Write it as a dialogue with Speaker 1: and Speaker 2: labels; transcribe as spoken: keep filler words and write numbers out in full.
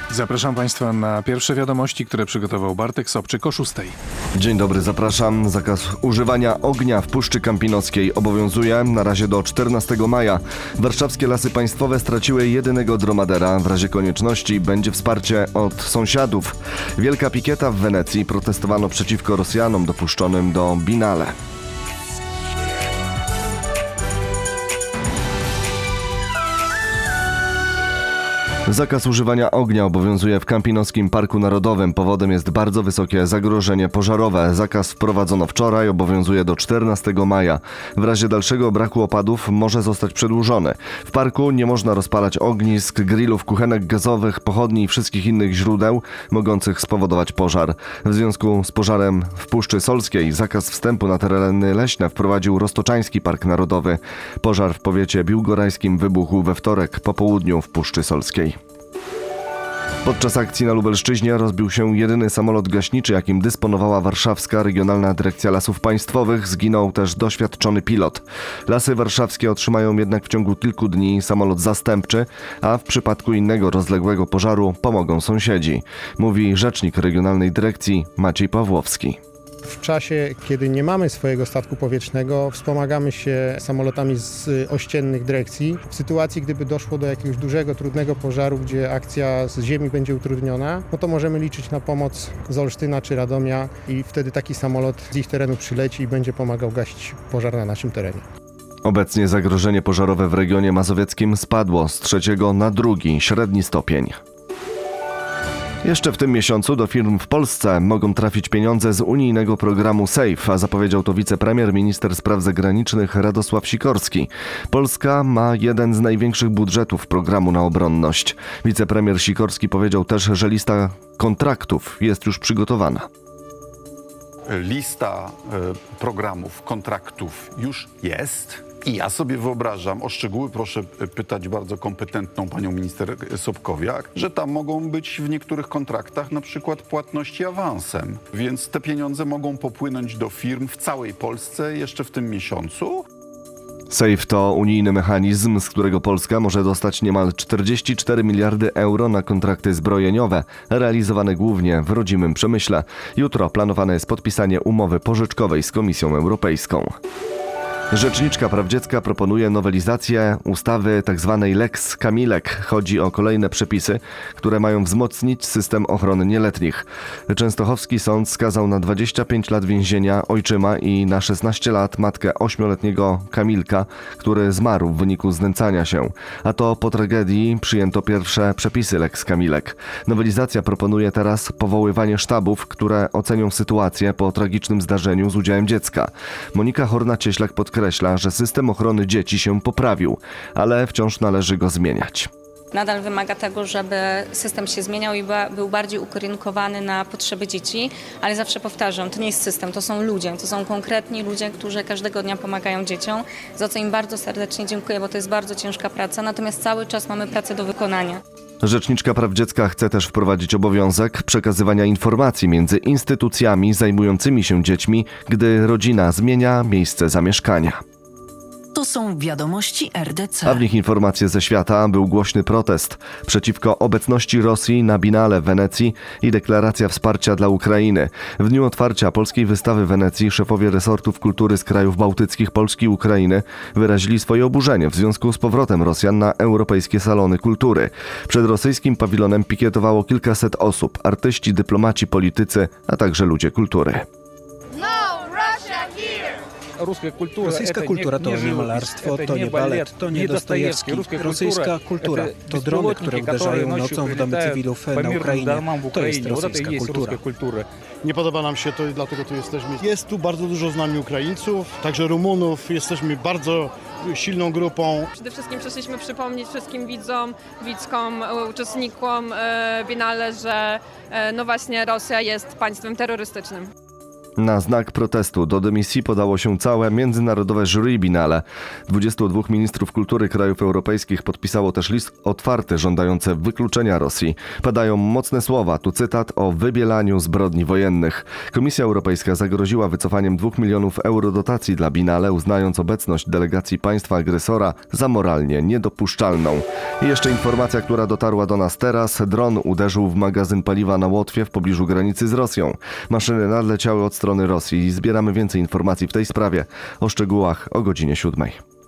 Speaker 1: Zapraszam Państwa na pierwsze wiadomości, które przygotował Bartek Sobczyk o szóstej.
Speaker 2: Dzień dobry, zapraszam. Zakaz używania ognia w Puszczy Kampinoskiej obowiązuje na razie do czternastego maja. Warszawskie Lasy Państwowe straciły jedynego dromadera. W razie konieczności będzie wsparcie od sąsiadów. Wielka pikieta w Wenecji. Protestowano przeciwko Rosjanom dopuszczonym do Binale. Zakaz używania ognia obowiązuje w Kampinoskim Parku Narodowym. Powodem jest bardzo wysokie zagrożenie pożarowe. Zakaz wprowadzono wczoraj, obowiązuje do czternastego maja. W razie dalszego braku opadów może zostać przedłużony. W parku nie można rozpalać ognisk, grillów, kuchenek gazowych, pochodni i wszystkich innych źródeł mogących spowodować pożar. W związku z pożarem w Puszczy Solskiej zakaz wstępu na tereny leśne wprowadził Roztoczański Park Narodowy. Pożar w powiecie biłgorajskim wybuchł we wtorek po południu w Puszczy Solskiej. Podczas akcji na Lubelszczyźnie rozbił się jedyny samolot gaśniczy, jakim dysponowała Warszawska Regionalna Dyrekcja Lasów Państwowych. Zginął też doświadczony pilot. Lasy warszawskie otrzymają jednak w ciągu kilku dni samolot zastępczy, a w przypadku innego rozległego pożaru pomogą sąsiedzi, mówi rzecznik Regionalnej Dyrekcji Maciej Pawłowski.
Speaker 3: W czasie, kiedy nie mamy swojego statku powietrznego, wspomagamy się samolotami z ościennych dyrekcji. W sytuacji, gdyby doszło do jakiegoś dużego, trudnego pożaru, gdzie akcja z ziemi będzie utrudniona, no to możemy liczyć na pomoc z Olsztyna czy Radomia i wtedy taki samolot z ich terenu przyleci i będzie pomagał gasić pożar na naszym terenie.
Speaker 2: Obecnie zagrożenie pożarowe w regionie mazowieckim spadło z trzeciego na drugi, średni stopień. Jeszcze w tym miesiącu do firm w Polsce mogą trafić pieniądze z unijnego programu SAFE, a zapowiedział to wicepremier, minister spraw zagranicznych Radosław Sikorski. Polska ma jeden z największych budżetów programu na obronność. Wicepremier Sikorski powiedział też, że lista kontraktów jest już przygotowana.
Speaker 4: Lista y, programów, kontraktów już jest. I ja sobie wyobrażam, o szczegóły proszę pytać bardzo kompetentną panią minister Sobkowiak, że tam mogą być w niektórych kontraktach na przykład płatności awansem. Więc te pieniądze mogą popłynąć do firm w całej Polsce jeszcze w tym miesiącu.
Speaker 2: SAFE to unijny mechanizm, z którego Polska może dostać niemal czterdzieści cztery miliardy euro na kontrakty zbrojeniowe, realizowane głównie w rodzimym przemyśle. Jutro planowane jest podpisanie umowy pożyczkowej z Komisją Europejską. Rzeczniczka Praw Dziecka proponuje nowelizację ustawy tzw. Lex Kamilek. Chodzi o kolejne przepisy, które mają wzmocnić system ochrony nieletnich. Częstochowski sąd skazał na dwadzieścia pięć lat więzienia ojczyma i na szesnaście lat matkę ośmioletniego Kamilka, który zmarł w wyniku znęcania się. A to po tragedii przyjęto pierwsze przepisy Lex Kamilek. Nowelizacja proponuje teraz powoływanie sztabów, które ocenią sytuację po tragicznym zdarzeniu z udziałem dziecka. Monika Horna-Cieślak podkreśla, Podkreśla, że system ochrony dzieci się poprawił, ale wciąż należy go zmieniać.
Speaker 5: Nadal wymaga tego, żeby system się zmieniał i był bardziej ukierunkowany na potrzeby dzieci, ale zawsze powtarzam, to nie jest system, to są ludzie, to są konkretni ludzie, którzy każdego dnia pomagają dzieciom, za co im bardzo serdecznie dziękuję, bo to jest bardzo ciężka praca, natomiast cały czas mamy pracę do wykonania.
Speaker 2: Rzeczniczka Praw Dziecka chce też wprowadzić obowiązek przekazywania informacji między instytucjami zajmującymi się dziećmi, gdy rodzina zmienia miejsce zamieszkania.
Speaker 6: To są wiadomości R D C.
Speaker 2: A w nich informacje ze świata. Był głośny protest przeciwko obecności Rosji na Binale w Wenecji i deklaracja wsparcia dla Ukrainy. W dniu otwarcia polskiej wystawy w Wenecji szefowie resortów kultury z krajów bałtyckich, Polski i Ukrainy wyrazili swoje oburzenie w związku z powrotem Rosjan na europejskie salony kultury. Przed rosyjskim pawilonem pikietowało kilkaset osób, artyści, dyplomaci, politycy, a także ludzie kultury.
Speaker 7: Rosyjska kultura to nie malarstwo, to nie balet, to nie Dostojewski. Rosyjska kultura to drony, które uderzają nocą w domy cywilów na Ukrainie. To jest rosyjska kultura.
Speaker 8: Nie podoba nam się to i dlatego tu jesteśmy. Jest tu bardzo dużo z nami Ukraińców, także Rumunów. Jesteśmy bardzo silną grupą.
Speaker 9: Przede wszystkim przyszliśmy przypomnieć wszystkim widzom, widzkom, uczestnikom Biennale, że no właśnie Rosja jest państwem terrorystycznym.
Speaker 2: Na znak protestu do dymisji podało się całe międzynarodowe jury Biennale. dwudziestu dwóch ministrów kultury krajów europejskich podpisało też list otwarty żądający wykluczenia Rosji. Padają mocne słowa, tu cytat, o wybielaniu zbrodni wojennych. Komisja Europejska zagroziła wycofaniem dwóch milionów euro dotacji dla Biennale, uznając obecność delegacji państwa agresora za moralnie niedopuszczalną. I jeszcze informacja, która dotarła do nas teraz. Dron uderzył w magazyn paliwa na Łotwie w pobliżu granicy z Rosją. Maszyny nadleciały od strony Rosji i zbieramy więcej informacji w tej sprawie. O szczegółach o godzinie siódmej.